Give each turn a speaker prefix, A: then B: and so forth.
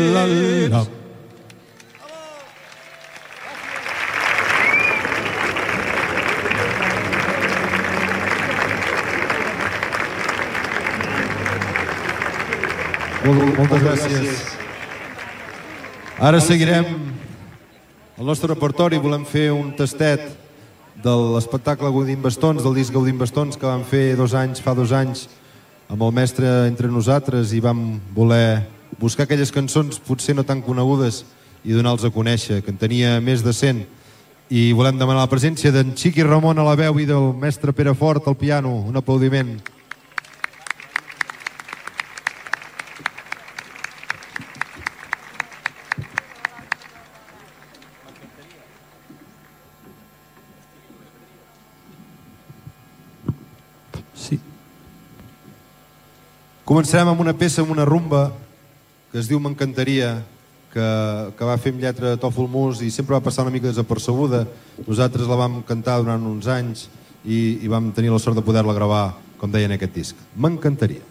A: la. Moltes gràcies. Ara seguirem el nostre repertori. Volem fer un tastet de l'espectacle Gaudim Bastons, del disc Gaudim Bastons, que vam fer fa 2 anys amb el mestre entre nosaltres, i vam voler buscar aquelles cançons potser no tan conegudes i donar-los a conèixer, que en tenia més de 100. I volem demanar la presència d'en Xiqui Ramon a la veu i del mestre Pere Fort al piano. Un aplaudiment. Començarem amb una peça, amb una rumba, que es diu M'encantaria, que va fer amb lletra de Tòfol Mus i sempre va passar una mica desapercebuda. Nosaltres la vam cantar durant uns anys i vam tenir la sort de poder-la gravar, com deia, en aquest disc. M'encantaria.